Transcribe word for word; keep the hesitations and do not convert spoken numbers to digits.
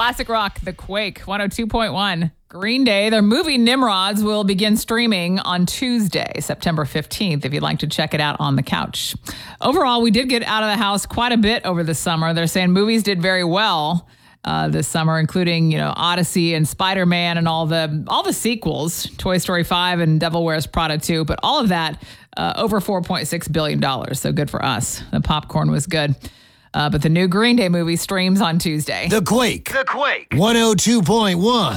Classic rock, The Quake, one oh two point one. Green Day, their movie Nimrods will begin streaming on Tuesday, September fifteenth, if you'd like to check it out on the couch. Overall, we did get out of the house quite a bit over the summer. They're saying movies did very well uh, this summer, including, you know, Odyssey and Spider-Man and all the all the sequels, Toy Story five and Devil Wears Prada two, but all of that uh, over four point six billion dollars. So good for us. The popcorn was good. Uh, but the new Green Day movie streams on Tuesday. The Quake. The Quake. one oh two point one.